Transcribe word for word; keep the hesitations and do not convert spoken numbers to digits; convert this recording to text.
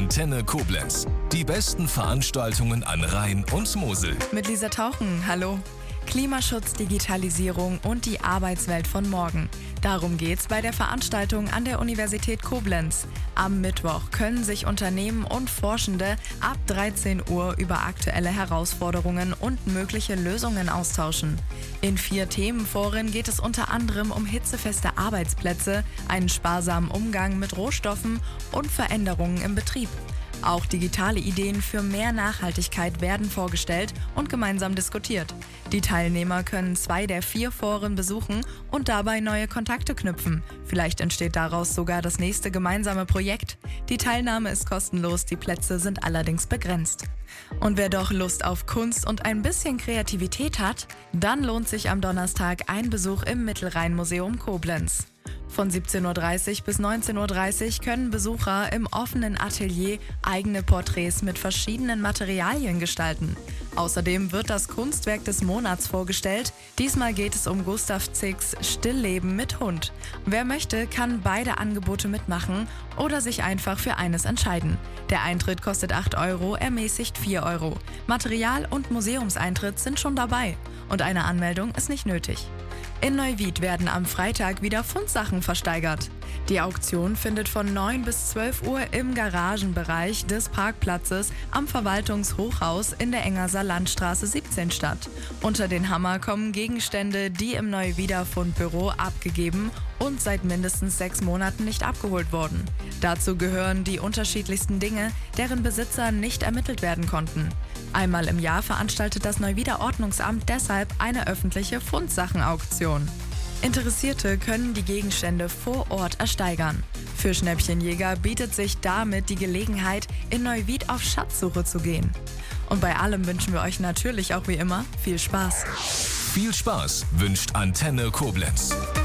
Antenne Koblenz. Die besten Veranstaltungen an Rhein und Mosel. Mit Lisa Tauchen, hallo. Klimaschutz, Digitalisierung und die Arbeitswelt von morgen. Darum geht's bei der Veranstaltung an der Universität Koblenz. Am Mittwoch können sich Unternehmen und Forschende ab dreizehn Uhr über aktuelle Herausforderungen und mögliche Lösungen austauschen. In vier Themenforen geht es unter anderem um hitzefeste Arbeitsplätze, einen sparsamen Umgang mit Rohstoffen und Veränderungen im Betrieb. Auch digitale Ideen für mehr Nachhaltigkeit werden vorgestellt und gemeinsam diskutiert. Die Teilnehmer können zwei der vier Foren besuchen und dabei neue Kontakte knüpfen. Vielleicht entsteht daraus sogar das nächste gemeinsame Projekt. Die Teilnahme ist kostenlos, die Plätze sind allerdings begrenzt. Und wer doch Lust auf Kunst und ein bisschen Kreativität hat, dann lohnt sich am Donnerstag ein Besuch im Mittelrhein-Museum Koblenz. Von siebzehn Uhr dreißig bis neunzehn Uhr dreißig können Besucher im offenen Atelier eigene Porträts mit verschiedenen Materialien gestalten. Außerdem wird das Kunstwerk des Monats vorgestellt. Diesmal geht es um Gustav Zicks Stillleben mit Hund. Wer möchte, kann beide Angebote mitmachen oder sich einfach für eines entscheiden. Der Eintritt kostet acht Euro, ermäßigt vier Euro. Material- und Museumseintritt sind schon dabei und eine Anmeldung ist nicht nötig. In Neuwied werden am Freitag wieder Fundsachen versteigert. Die Auktion findet von neun bis zwölf Uhr im Garagenbereich des Parkplatzes am Verwaltungshochhaus in der Engerser Landstraße siebzehn statt. Unter den Hammer kommen Gegenstände, die im Neuwieder Fundbüro abgegeben und seit mindestens sechs Monaten nicht abgeholt wurden. Dazu gehören die unterschiedlichsten Dinge, deren Besitzer nicht ermittelt werden konnten. Einmal im Jahr veranstaltet das Neuwieder Ordnungsamt deshalb eine öffentliche Fundsachenauktion. Interessierte können die Gegenstände vor Ort ersteigern. Für Schnäppchenjäger bietet sich damit die Gelegenheit, in Neuwied auf Schatzsuche zu gehen. Und bei allem wünschen wir euch natürlich auch wie immer viel Spaß. Viel Spaß wünscht Antenne Koblenz.